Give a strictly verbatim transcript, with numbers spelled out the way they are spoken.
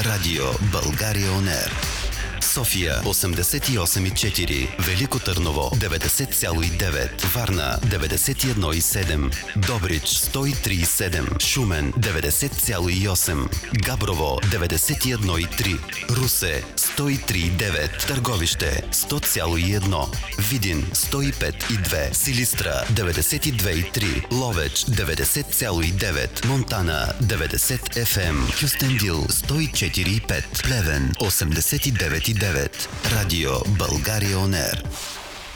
Радио България Он Ер. София осемдесет и осем и четири, Велико Търново деветдесет цяло и девет, Варна деветдесет и едно и седем, Добрич сто и три и седем, Шумен деветдесет цяло и осем, Габрово деветдесет и едно и три, Русе сто и три и девет, Търговище сто цяло и едно, Видин сто и пет и две, Силистра деветдесет и две и три, Ловеч деветдесет цяло и девет, Монтана деветдесет еф ем, Кюстендил сто и четири и пет, Плевен осемдесет и девет и девет. Радио България Он Ер.